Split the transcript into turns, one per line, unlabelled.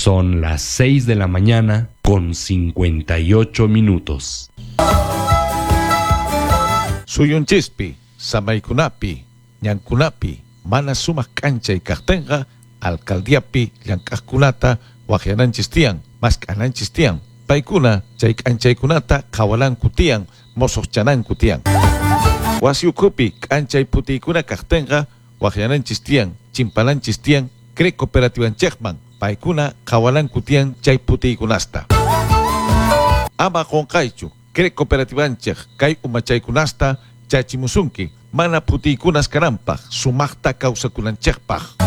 Son las 6 de la mañana con 58 minutos.
Suyunchispi, samaykunapi, ñankunapi, mana sumas cancha y cartenga, alcaldiapi, llankaskunata, wajiananchis tian, maskananchis tian, paikuna, chay canchaykunata, kawalanku tian, mososchananku tian. Wasiukupi, cancha y putikuna cartenga, wajiananchis tian, chimpalanchis tian, cre cooperativanchekman, paikuna, kawalanku tian, chay putikunasta. Ama qonkaychu, cre cooperativanchek, kay umachaykunasta, chachimusunki, mana putikunas karampaj, sumaqta kawsakunanchekpaj.